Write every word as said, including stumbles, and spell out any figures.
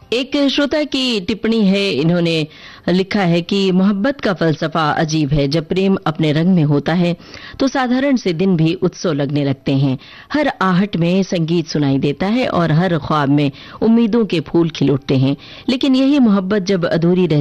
एक श्रोता की टिप्पणी है, इन्होंने लिखा है कि मोहब्बत का फलसफा अजीब है। जब प्रेम अपने रंग में होता है तो साधारण से दिन भी उत्सव लगने लगते हैं। हर आहट में संगीत सुनाई देता है और हर ख्वाब में उम्मीदों के फूल खिल उठते हैं। लेकिन यही मोहब्बत जब अधूरी रह